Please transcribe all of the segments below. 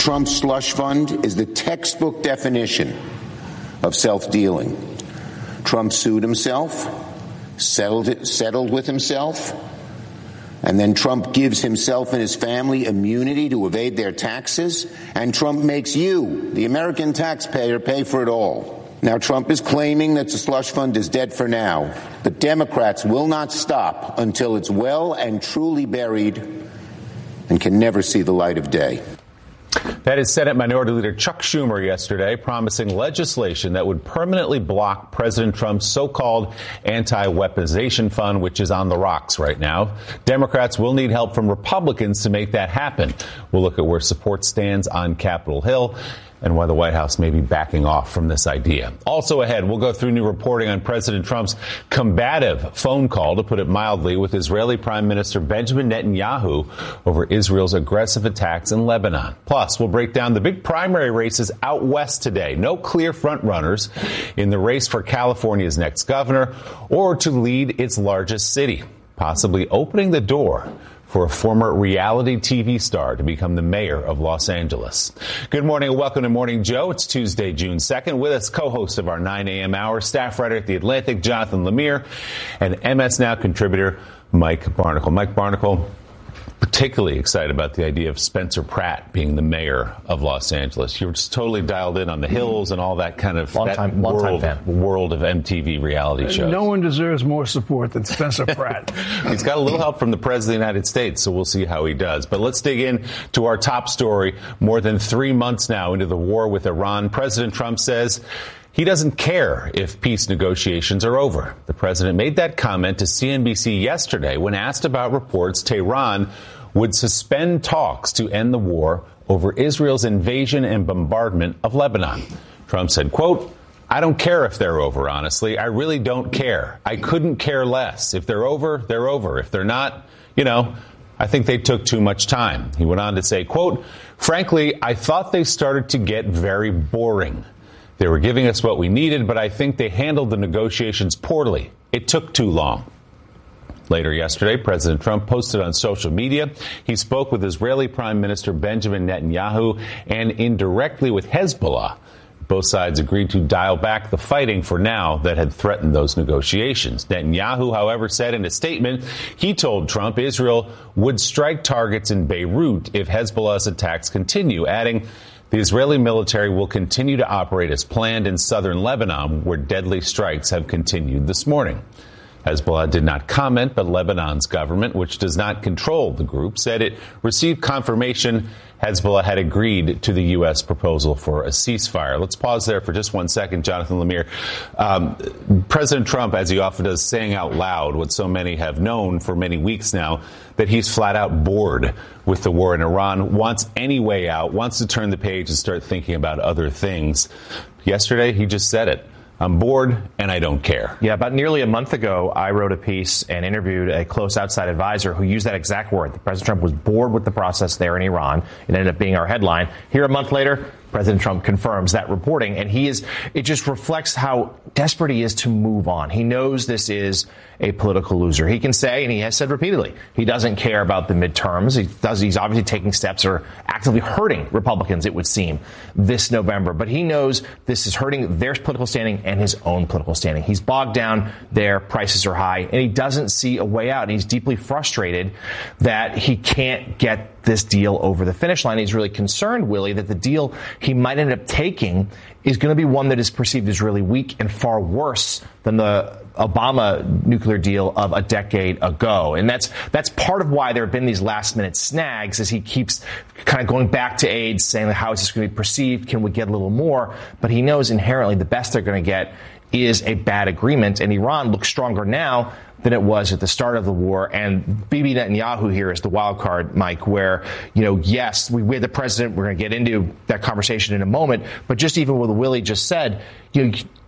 Trump's slush fund is the textbook definition of self-dealing. Trump sued himself, settled with himself, and then Trump gives himself and his family immunity to evade their taxes, and Trump makes you, the American taxpayer, pay for it all. Now, Trump is claiming that the slush fund is dead for now, but Democrats will not stop until it's well and truly buried and can never see the light of day. That is Senate Minority Leader Chuck Schumer yesterday promising legislation that would permanently block President Trump's so-called anti-weaponization fund, which is on the rocks right now. Democrats will need help from Republicans to make that happen. We'll look at where support stands on Capitol Hill and why the White House may be backing off from this idea. Also ahead, we'll go through new reporting on President Trump's combative phone call, to put it mildly, with Israeli Prime Minister Benjamin Netanyahu over Israel's aggressive attacks in Lebanon. Plus, we'll break down the big primary races out west today. No clear frontrunners in the race for California's next governor or to lead its largest city, possibly opening the door for a former reality TV star to become the mayor of Los Angeles. Good morning and welcome to Morning Joe. It's Tuesday, June 2nd. With us, co-host of our 9 a.m. hour, staff writer at The Atlantic, Jonathan Lemire, and MS Now contributor, Mike Barnicle. Mike Barnicle, particularly excited about the idea of Spencer Pratt being the mayor of Los Angeles. You're just totally dialed in on the hills and all that kind of world of MTV reality shows. No one deserves more support than Spencer Pratt. He's got a little help from the President of the United States, so we'll see how he does. But let's dig in to our top story. More than 3 months now into the war with Iran, President Trump says he doesn't care if peace negotiations are over. The president made that comment to CNBC yesterday when asked about reports Tehran would suspend talks to end the war over Israel's invasion and bombardment of Lebanon. Trump said, quote, "I don't care if they're over, honestly. I really don't care. I couldn't care less. If they're over, they're over. If they're not, I think they took too much time." He went on to say, quote, "Frankly, I thought they started to get very boring. They were giving us what we needed, but I think they handled the negotiations poorly. It took too long." Later yesterday, President Trump posted on social media he spoke with Israeli Prime Minister Benjamin Netanyahu and indirectly with Hezbollah. Both sides agreed to dial back the fighting for now that had threatened those negotiations. Netanyahu, however, said in a statement he told Trump Israel would strike targets in Beirut if Hezbollah's attacks continue, adding, "The Israeli military will continue to operate as planned in southern Lebanon, where deadly strikes have continued this morning." Hezbollah did not comment, but Lebanon's government, which does not control the group, said it received confirmation Hezbollah had agreed to the U.S. proposal for a ceasefire. Let's pause there for just 1 second, Jonathan Lemire. President Trump, as he often does, saying out loud what so many have known for many weeks now, that he's flat out bored with the war in Iran, wants any way out, wants to turn the page and start thinking about other things. Yesterday, he just said it. "I'm bored and I don't care." Yeah, about nearly a month ago, I wrote a piece and interviewed a close outside advisor who used that exact word. President Trump was bored with the process there in Iran. It ended up being our headline. Here a month later, President Trump confirms that reporting, and it just reflects how desperate he is to move on. He knows this is a political loser. He can say, and he has said repeatedly, he doesn't care about the midterms. He's obviously taking steps or actively hurting Republicans, it would seem, this November. But he knows this is hurting their political standing and his own political standing. He's bogged down there, prices are high, and he doesn't see a way out. And he's deeply frustrated that he can't get this deal over the finish line. He's really concerned, Willie, that the deal he might end up taking is going to be one that is perceived as really weak and far worse than the Obama nuclear deal of a decade ago. And that's part of why there have been these last minute snags, as he keeps kind of going back to aides saying, how is this going to be perceived? Can we get a little more? But he knows inherently the best they're going to get is a bad agreement. And Iran looks stronger now than it was at the start of the war. And Bibi Netanyahu here is the wild card, Mike, where, yes, we had the president. We're going to get into that conversation in a moment. But just even what Willie just said,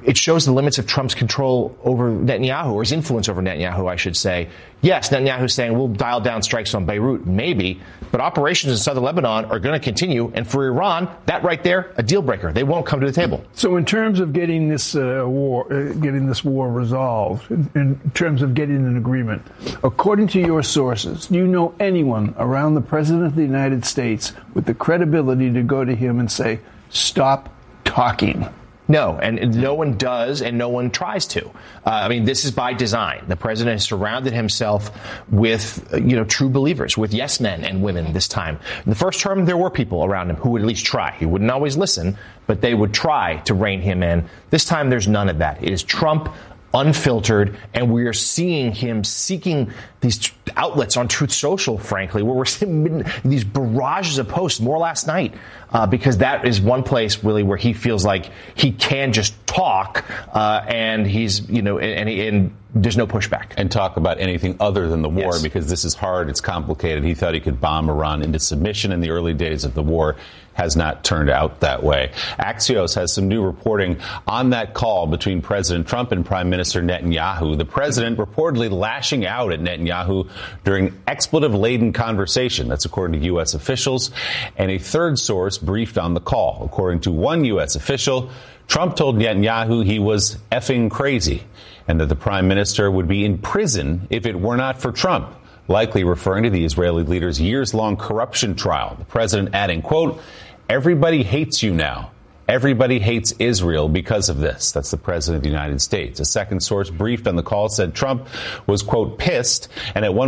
it shows the limits of Trump's control over Netanyahu, or his influence over Netanyahu, I should say. Yes, Netanyahu's saying we'll dial down strikes on Beirut, maybe, but operations in southern Lebanon are going to continue. And for Iran, that right there, a deal breaker. They won't come to the table. So in terms of getting this war resolved, in terms of getting an agreement, according to your sources, do you know anyone around the President of the United States with the credibility to go to him and say, stop talking? No, and no one does, and no one tries to. This is by design. The president has surrounded himself with, true believers, with yes men and women this time. In the first term, there were people around him who would at least try. He wouldn't always listen, but they would try to rein him in. This time, there's none of that. It is Trump, unfiltered, and we are seeing him seeking these outlets on Truth Social, frankly, where we're seeing these barrages of posts, more last night, because that is one place really where he feels like he can just talk, and he's, and there's no pushback. And talk about anything other than the war, Yes. because this is hard, it's complicated. He thought he could bomb Iran into submission in the early days of the war. Has not turned out that way. Axios has some new reporting on that call between President Trump and Prime Minister Netanyahu. The president reportedly lashing out at Netanyahu during expletive-laden conversation. That's according to U.S. officials. And a third source briefed on the call. According to one U.S. official, Trump told Netanyahu he was effing crazy and that the prime minister would be in prison if it were not for Trump, likely referring to the Israeli leader's years-long corruption trial. The president adding, quote, everybody hates you now. Everybody hates Israel because of this. That's the president of the United States. A second source briefed on the call said Trump was, quote, pissed, and at one